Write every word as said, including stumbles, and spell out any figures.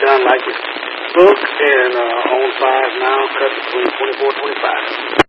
done like we booked, and uh, on five now, cut between twenty-four and twenty-five.